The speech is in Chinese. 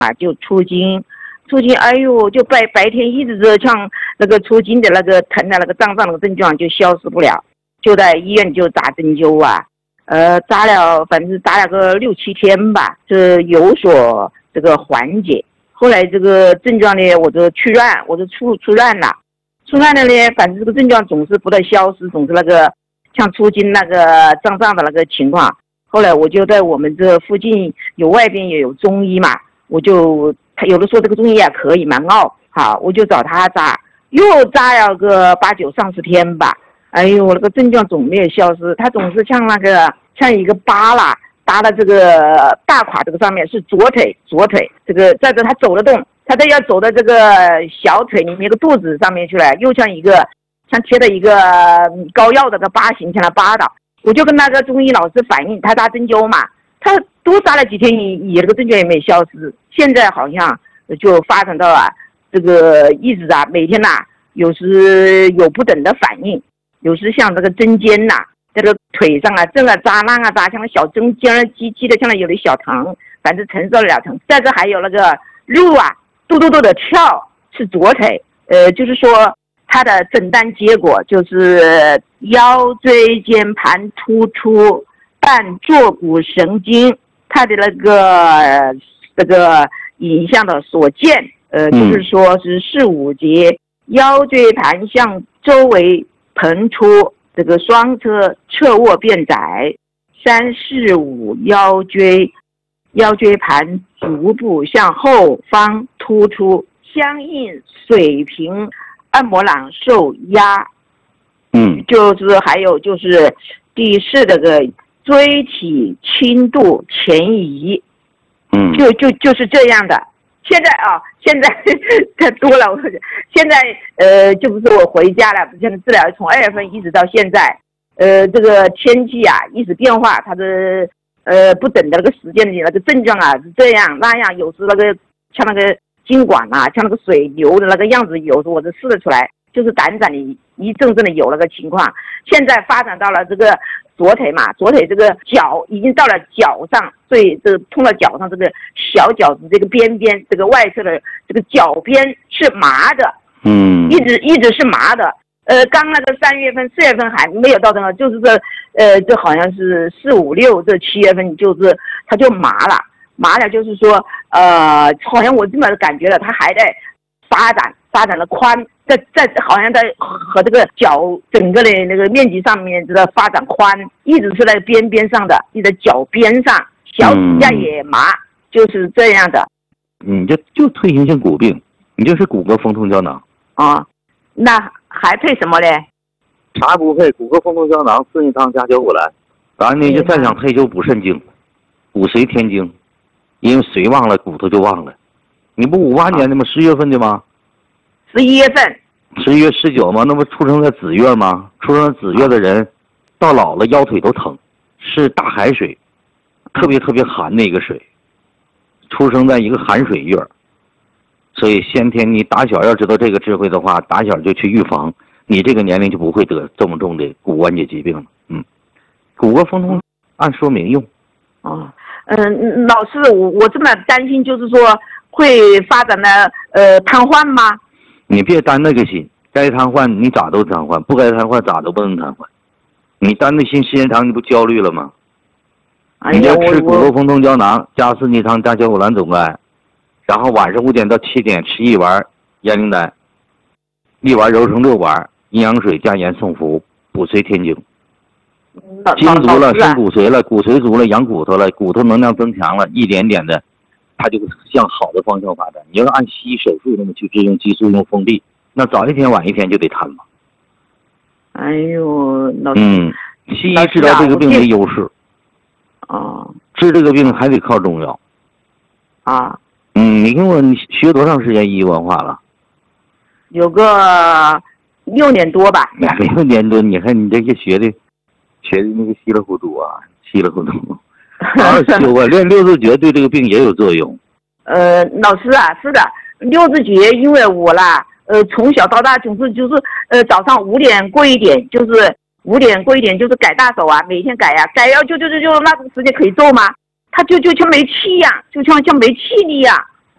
啊，就出经，哎呦，就白天一直像那个出经的那个疼的那个胀胀那个症状就消失不了，就在医院就扎针灸啊，反正扎了个6-7天吧，是有所这个缓解。后来这个症状呢，我就出院了，呢，反正这个症状总是不得消失，总是那个像出经那个胀胀的那个情况。后来我就在我们这附近外边也有中医嘛，他有的说这个中医也可以蛮奥，好，我就找他扎，又扎了个8、9、30天吧。哎呦，那个症状总没有消失，他总是像一个疤啦，搭到这个大胯这个上面是左腿，这个再着他走得动，他都要走到这个小腿里面个肚子上面去了，又像贴的一个膏药的个疤形成了疤的。我就跟那个中医老师反映，他扎针灸嘛，他多扎了几天也这个症状也没消失，现在好像就发展到这个一直每天有时有不等的反应，有时像这个针尖这个腿上这个扎那扎，像小针尖击的，像有点小疼，反正承受了疼。再这还有那个路嘟嘟嘟的跳是左腿，就是说他的诊断结果就是腰椎间盘突出半坐骨神经，他的这个影像的所见，就是说是4、5节腰椎盘向周围膨出，这个双侧卧变窄，3、4、5腰椎盘足部向后方突出，相应水平按摩囊受压。就是还有就是第4这个椎体轻度前移，就是这样的。现在太多了，现在就不是我回家了，现在治疗从2月份一直到现在，这个天气一直变化，它的不等的那个时间里那个症状是这样那样，有时那个像那个筋管像那个水流的那个样子，有时我就试得出来，就是胆胆里一阵阵的有那个情况。现在发展到了这个左腿这个脚已经到了脚上，所以这个碰到脚上这个小脚趾这个边这个外侧的这个脚边是麻的，一直是麻的。刚那个3月份、4月份还没有到这个，就是这好像是4、5、6这7月份，就是它就麻了，就是说好像我这么感觉了，它还在发展的宽，在好像在和这个脚整个的那个面积上面这个发展宽，一直是在边上的，一直在脚边上，小指甲也麻，就是这样的。 就退行性骨病，你就是骨骼风痛胶囊。 那还配什么嘞？ 啥不配？骨骼风痛胶囊、四逆汤加9虎兰。当然呢，就再想配就补肾经，骨髓天经，因为髓忘了，骨头就忘了。你不58年的吗？10月份的吗 ？11月份。 11月19吗？那不出生在子月吗？出生在子月的人，到老了腰腿都疼，是大海水，特别寒的一个水，出生在一个寒水月，所以先天你打小要知道这个智慧的话，打小就去预防，你这个年龄就不会得这么重的骨关节疾病了。骨骼风痛按说明用。 老师，我这么担心，就是说会发展的瘫痪吗？ 你别担那个心，该瘫痪你咋都瘫痪，不该瘫痪咋都不能瘫痪。你担那心时间长，你不焦虑了吗？你要吃骨骼风痛胶囊加四逆汤加9虎兰总苷，然后晚上5点到7点吃1丸燕灵丹，1丸揉成6丸，阴阳水加盐送服，补髓天经。筋足了，生骨髓了，骨髓足了，养骨头了，骨头能量增强了，一点点的它就向好的方向发展。你要是按西医手术那么去治，用激素用封闭，那早一天晚一天就得瘫了。 哎呦，老师， 西医治疗这个病没优势。治这个病还得靠中药。你跟我，你学多长时间医学文化了？ 有个6年多吧。 6年多，你看你这个学的那个稀里糊涂。修练六字诀对这个病也有作用。 老师是的，六字诀，因为我从小到大就是早上5点过一点，就是5点过一点，就是改大手每天改改要就那个时间可以做吗？他就像没气一样，就像没气力一样，